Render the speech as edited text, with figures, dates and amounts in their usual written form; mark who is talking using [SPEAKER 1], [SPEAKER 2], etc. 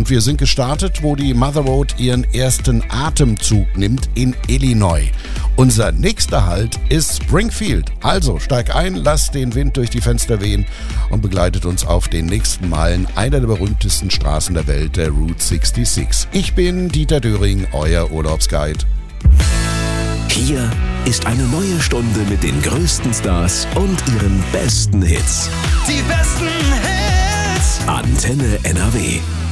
[SPEAKER 1] Und wir sind gestartet, wo die Mother Road ihren ersten Atemzug nimmt, in Illinois. Unser nächster Halt ist Springfield. Also steig ein, lass den Wind durch die Fenster wehen und begleitet uns auf den nächsten Meilen einer der berühmtesten Straßen der Welt, der Route 66. Ich bin Dieter Döring, euer Urlaubsguide.
[SPEAKER 2] Hier ist eine neue Stunde mit den größten Stars und ihren besten Hits.
[SPEAKER 3] Die besten Hits.
[SPEAKER 2] Antenne NRW.